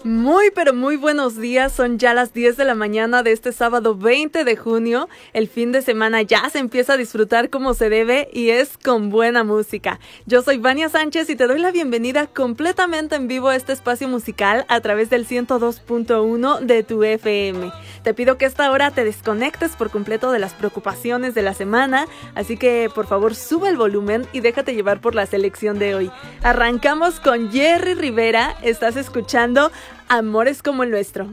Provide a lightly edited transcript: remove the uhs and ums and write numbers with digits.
Muy, pero muy buenos días, son ya las 10 de la mañana de este sábado 20 de junio. El fin de semana ya se empieza a disfrutar como se debe y es con buena música. Yo soy Vania Sánchez y te doy la bienvenida completamente en vivo a este espacio musical a través del 102.1 de tu FM. Te pido que a esta hora te desconectes por completo de las preocupaciones de la semana, así que por favor sube el volumen y déjate llevar por la selección de hoy. Arrancamos con Jerry Rivera, estás escuchando Amores como el nuestro.